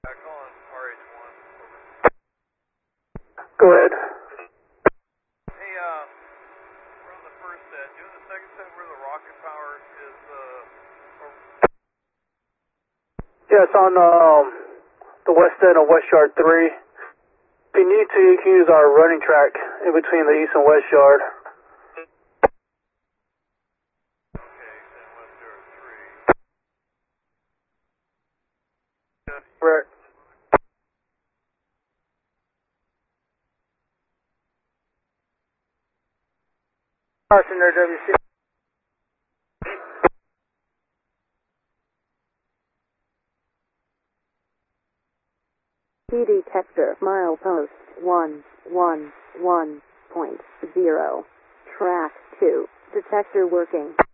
Back on RH1. Go ahead. Hey, we're on the first set. Doing the second set where the rocket power is, Yeah, it's on the west end of West Yard 3. If you need to, you can use our running track in between the east and west yard. okay, and West Yard 3. Right. Carson there, WC. Key detector, milepost 111.0. Track 2. Detector working.